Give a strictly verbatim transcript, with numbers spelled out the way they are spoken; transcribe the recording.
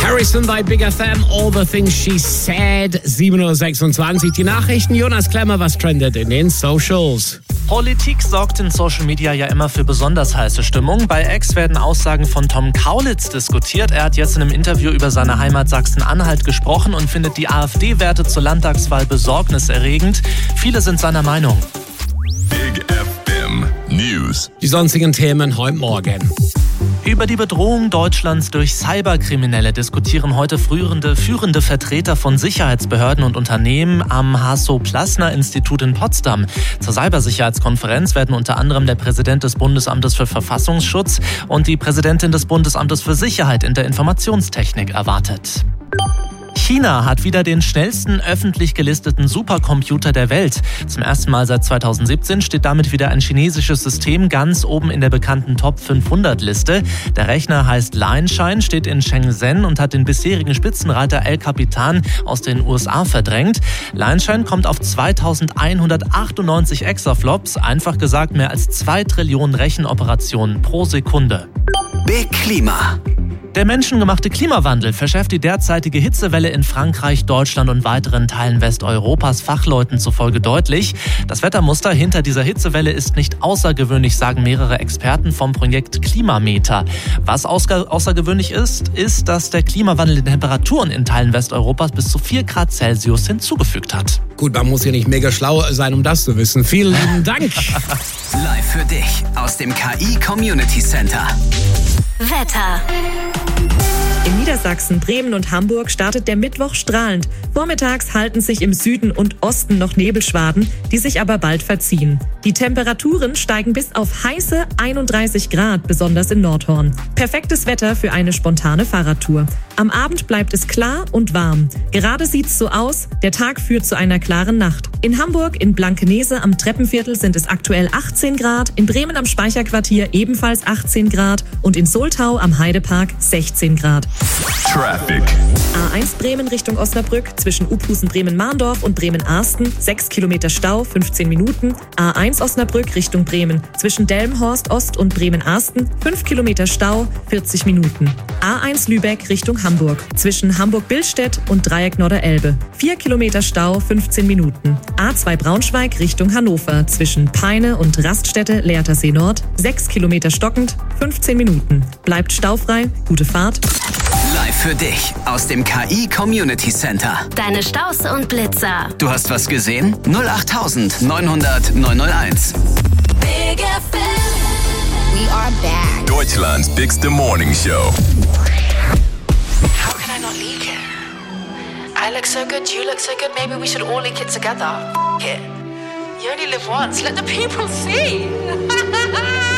Harrison bei Big F M, All the Things She Said, sieben Uhr sechsundzwanzig. Die Nachrichten, Jonas Klemmer, was trendet in den Socials? Politik sorgt in Social Media ja immer für besonders heiße Stimmung. Bei X werden Aussagen von Tom Kaulitz diskutiert. Er hat jetzt in einem Interview über seine Heimat Sachsen-Anhalt gesprochen und findet die AfD-Werte zur Landtagswahl besorgniserregend. Viele sind seiner Meinung. Big F M News. Die sonstigen Themen heute Morgen. Über die Bedrohung Deutschlands durch Cyberkriminelle diskutieren heute führende, führende Vertreter von Sicherheitsbehörden und Unternehmen am Hasso-Plassner-Institut in Potsdam. Zur Cybersicherheitskonferenz werden unter anderem der Präsident des Bundesamtes für Verfassungsschutz und die Präsidentin des Bundesamtes für Sicherheit in der Informationstechnik erwartet. China hat wieder den schnellsten öffentlich gelisteten Supercomputer der Welt. Zum ersten Mal seit zweitausendsiebzehn steht damit wieder ein chinesisches System ganz oben in der bekannten Top fünfhundert Liste. Der Rechner heißt Lianshine, steht in Shenzhen und hat den bisherigen Spitzenreiter El Capitan aus den U S A verdrängt. Lianshine kommt auf zweitausendeinhundertachtundneunzig Exaflops, einfach gesagt mehr als zwei Trillionen Rechenoperationen pro Sekunde. Big Klima. Der menschengemachte Klimawandel verschärft die derzeitige Hitzewelle in Frankreich, Deutschland und weiteren Teilen Westeuropas Fachleuten zufolge deutlich. Das Wettermuster hinter dieser Hitzewelle ist nicht außergewöhnlich, sagen mehrere Experten vom Projekt Klimameter. Was außergewöhnlich ist, ist, dass der Klimawandel den Temperaturen in Teilen Westeuropas bis zu vier Grad Celsius hinzugefügt hat. Gut, man muss ja nicht mega schlau sein, um das zu wissen. Vielen lieben Dank. Live für dich aus dem K I Community Center. Wetter. In Niedersachsen, Bremen und Hamburg startet der Mittwoch strahlend. Vormittags halten sich im Süden und Osten noch Nebelschwaden, die sich aber bald verziehen. Die Temperaturen steigen bis auf heiße einunddreißig Grad, besonders in Nordhorn. Perfektes Wetter für eine spontane Fahrradtour. Am Abend bleibt es klar und warm. Gerade sieht's so aus, der Tag führt zu einer klaren Nacht. In Hamburg, in Blankenese am Treppenviertel sind es aktuell achtzehn Grad, in Bremen am Speicherquartier ebenfalls achtzehn Grad und in Soltau am Heidepark sechzehn Grad. Traffic. A eins Bremen Richtung Osnabrück zwischen Uphusen Bremen-Mahndorf und Bremen-Arsten, sechs Kilometer Stau, fünfzehn Minuten. A eins Osnabrück Richtung Bremen zwischen Delmenhorst Ost und Bremen-Arsten, fünf Kilometer Stau, vierzig Minuten. A eins Lübeck Richtung Hamburg zwischen Hamburg-Billstedt und Dreieck Norderelbe, vier Kilometer Stau, fünfzehn Minuten. A zwei Braunschweig Richtung Hannover zwischen Peine und Raststätte Leertersee Nord, sechs Kilometer stockend, fünfzehn Minuten. Bleibt staufrei, gute Fahrt. Live für dich aus dem K I Community Center. Deine Staus und Blitzer. Du hast was gesehen? null acht neunhundert neunhunderteins. Big F M. We are back. Deutschland's biggest morning show. How can I not leak it? I look so good, you look so good, maybe we should all link it together. F- it. You only live once, let the people see.